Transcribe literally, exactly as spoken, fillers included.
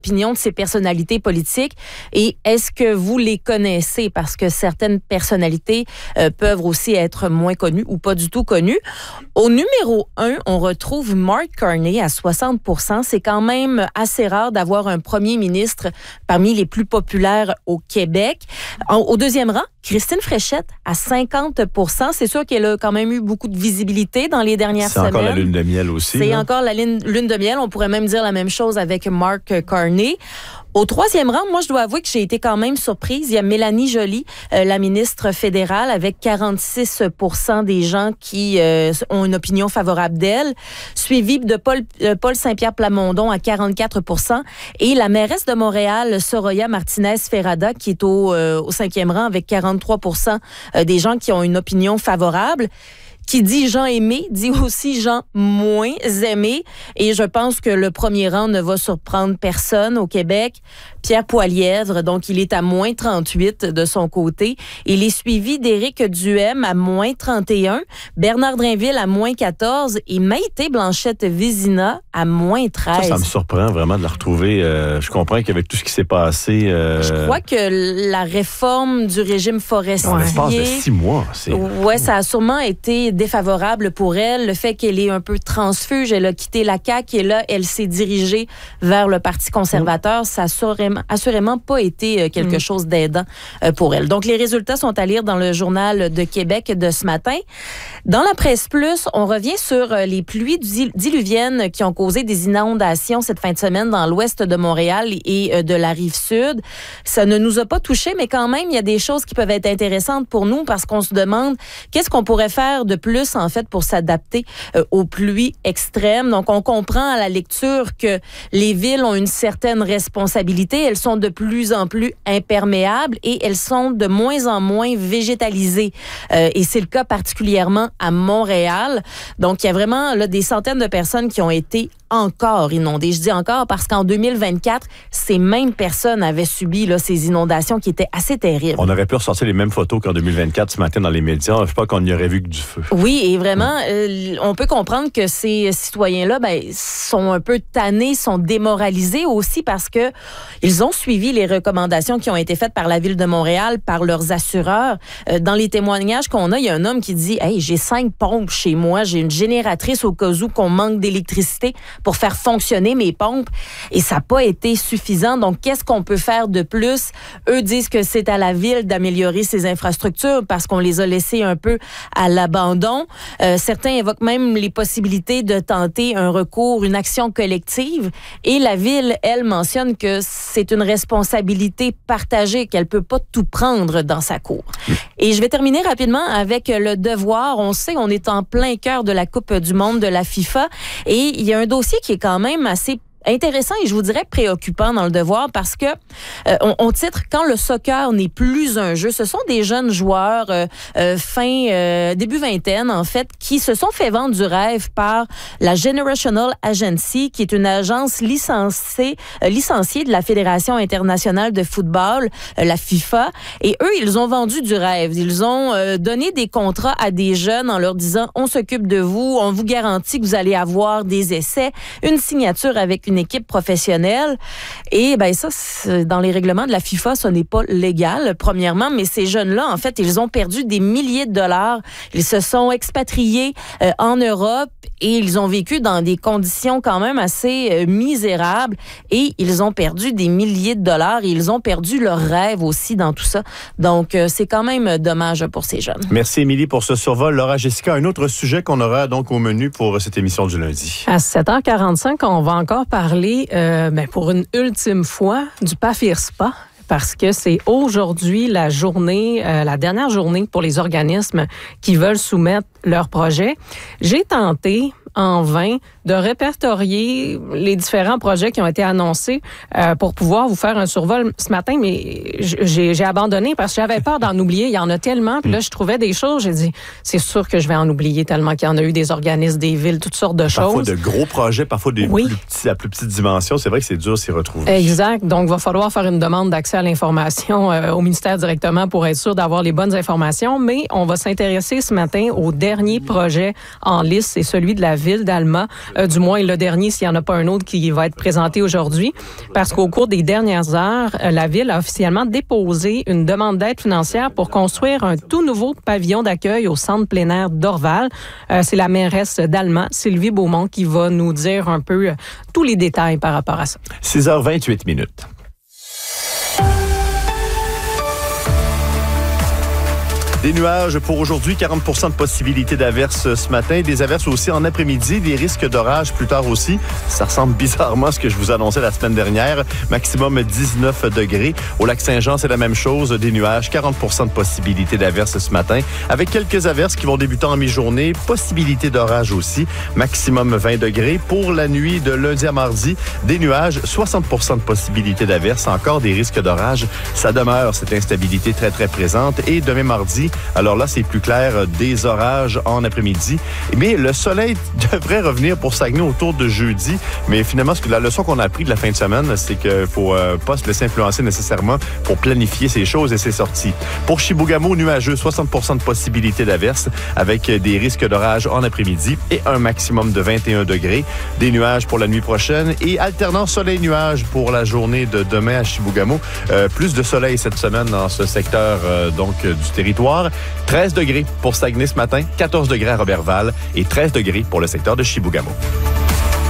opinion de ces personnalités politiques et est-ce que vous les connaissez? Parce que certaines personnalités euh, peuvent aussi être moins connues ou pas du tout connues. Au numéro un, on retrouve Mark Carney à soixante pour cent. C'est quand même assez rare d'avoir un premier ministre parmi les plus populaires au Québec. En, au deuxième rang, Christine Fréchette à cinquante pour cent. C'est sûr qu'elle a quand même eu beaucoup de visibilité dans les dernières c'est semaines. C'est encore la lune de miel aussi. C'est là. encore la lune, lune de miel. On pourrait même dire la même chose avec Mark Carney. Au troisième rang, moi, je dois avouer que j'ai été quand même surprise. Il y a Mélanie Joly, euh, la ministre fédérale, avec quarante-six pour cent des gens qui euh, ont une opinion favorable d'elle, suivie de Paul, euh, Paul Saint-Pierre Plamondon à quarante-quatre pour cent et la mairesse de Montréal, Soraya Martinez-Ferrada, qui est au, euh, au cinquième rang avec quarante-trois pour cent des gens qui ont une opinion favorable. Qui dit gens aimés, dit aussi gens moins aimés. Et je pense que le premier rang ne va surprendre personne au Québec. Pierre Poilièvre, donc il est à moins trente-huit de son côté. Il est suivi d'Éric Duhem à moins trente et un, Bernard Drainville à moins quatorze et Maïté Blanchette-Vézina à moins treize. Ça, ça me surprend vraiment de la retrouver. Euh, je comprends qu'avec tout ce qui s'est passé... Euh... Je crois que la réforme du régime forestier... En l'espace de six mois. C'est... Ouais, ça a sûrement été défavorable pour elle. Le fait qu'elle est un peu transfuge, elle a quitté la C A Q et là, elle s'est dirigée vers le Parti conservateur. Mm. Ça a assurément, assurément pas été quelque mm. chose d'aidant pour elle. Donc, les résultats sont à lire dans le Journal de Québec de ce matin. Dans la presse plus, on revient sur les pluies diluviennes qui ont causé des inondations cette fin de semaine dans l'ouest de Montréal et de la Rive-Sud. Ça ne nous a pas touchés, mais quand même, il y a des choses qui peuvent être intéressantes pour nous parce qu'on se demande qu'est-ce qu'on pourrait faire de plus, en fait, pour s'adapter euh, aux pluies extrêmes. Donc, on comprend à la lecture que les villes ont une certaine responsabilité. Elles sont de plus en plus imperméables et elles sont de moins en moins végétalisées. Euh, et c'est le cas particulièrement à Montréal. Donc, il y a vraiment là, des centaines de personnes qui ont été encore inondées. Je dis encore parce qu'en deux mille vingt-quatre, ces mêmes personnes avaient subi là, ces inondations qui étaient assez terribles. On aurait pu ressortir les mêmes photos qu'en deux mille vingt-quatre ce matin dans les médias. Je ne sais pas qu'on n'y aurait vu que du feu. Oui, et vraiment, euh, on peut comprendre que ces citoyens-là ben, sont un peu tannés, sont démoralisés aussi parce que ils ont suivi les recommandations qui ont été faites par la Ville de Montréal, par leurs assureurs. Euh, dans les témoignages qu'on a, il y a un homme qui dit « Hey, j'ai cinq pompes chez moi, j'ai une génératrice au cas où qu'on manque d'électricité pour faire fonctionner mes pompes. » Et ça n'a pas été suffisant. Donc, qu'est-ce qu'on peut faire de plus? Eux disent que c'est à la Ville d'améliorer ses infrastructures parce qu'on les a laissés un peu à l'abandon. Euh, certains évoquent même les possibilités de tenter un recours, une action collective. Et la Ville, elle, mentionne que c'est une responsabilité partagée, qu'elle peut pas tout prendre dans sa cour. Et je vais terminer rapidement avec le Devoir. On sait, on est en plein cœur de la Coupe du monde de la FIFA. Et il y a un dossier qui est quand même assez intéressant et je vous dirais préoccupant dans le Devoir parce que euh, on, on titre quand le soccer n'est plus un jeu. Ce sont des jeunes joueurs euh, euh, fin euh, début vingtaine en fait qui se sont fait vendre du rêve par la Generational Agency qui est une agence licenciée euh, licenciée de la Fédération internationale de football, euh, la FIFA, et eux ils ont vendu du rêve. Ils ont euh, donné des contrats à des jeunes en leur disant on s'occupe de vous, on vous garantit que vous allez avoir des essais, une signature avec une une équipe professionnelle. Et ben ça, dans les règlements de la FIFA, ce n'est pas légal, premièrement, mais ces jeunes-là, en fait, ils ont perdu des milliers de dollars. Ils se sont expatriés euh, en Europe et ils ont vécu dans des conditions quand même assez euh, misérables et ils ont perdu des milliers de dollars et ils ont perdu leur rêve aussi dans tout ça. Donc, euh, c'est quand même dommage pour ces jeunes. Merci, Émilie, pour ce survol. Laura, Jessica, un autre sujet qu'on aura donc au menu pour cette émission du lundi. À sept heures quarante-cinq, on va encore parler parler euh, ben pour une ultime fois du P A F I R S P A parce que c'est aujourd'hui la journée, euh, la dernière journée pour les organismes qui veulent soumettre leur projet. J'ai tenté en vain de répertorier les différents projets qui ont été annoncés euh, pour pouvoir vous faire un survol ce matin, mais j'ai, j'ai abandonné parce que j'avais peur d'en oublier. Il y en a tellement, puis là, je trouvais des choses, j'ai dit, c'est sûr que je vais en oublier tellement qu'il y en a eu des organismes, des villes, toutes sortes de parfois choses. Parfois de gros projets, parfois des oui. plus petits, à plus petite dimension. C'est vrai que c'est dur s'y retrouver. Exact. Donc, il va falloir faire une demande d'accès à l'information euh, au ministère directement pour être sûr d'avoir les bonnes informations, mais on va s'intéresser ce matin au dernier projet en liste, c'est celui de la ville d'Alma, euh, du moins le dernier, s'il n'y en a pas un autre qui va être présenté aujourd'hui, parce qu'au cours des dernières heures, euh, la ville a officiellement déposé une demande d'aide financière pour construire un tout nouveau pavillon d'accueil au centre plein air d'Orval. Euh, c'est la mairesse d'Alma, Sylvie Beaumont, qui va nous dire un peu euh, tous les détails par rapport à ça. six heures vingt-huit minutes. Des nuages pour aujourd'hui, quarante pour cent de possibilité d'averses ce matin. Des averses aussi en après-midi, des risques d'orage plus tard aussi. Ça ressemble bizarrement à ce que je vous annonçais la semaine dernière. Maximum dix-neuf degrés. Au lac Saint-Jean, c'est la même chose. Des nuages, quarante pour cent de possibilité d'averses ce matin. Avec quelques averses qui vont débuter en mi-journée. Possibilité d'orage aussi. Maximum vingt degrés. Pour la nuit de lundi à mardi, des nuages, soixante pour cent de possibilité d'averses. Encore des risques d'orage. Ça demeure, cette instabilité très, très présente. Et demain mardi, alors là, c'est plus clair, des orages en après-midi. Mais le soleil devrait revenir pour Saguenay autour de jeudi. Mais finalement, ce que la leçon qu'on a appris de la fin de semaine, c'est qu'il ne faut euh, pas se laisser influencer nécessairement pour planifier ses choses et ses sorties. Pour Chibougamau, nuageux, soixante pour cent de possibilité d'averse avec des risques d'orage en après-midi et un maximum de vingt et un degrés. Des nuages pour la nuit prochaine et alternant soleil-nuage pour la journée de demain à Chibougamau. Euh, plus de soleil cette semaine dans ce secteur euh, donc euh, du territoire. treize degrés pour Saguenay ce matin, quatorze degrés à Roberval et treize degrés pour le secteur de Chibougamau.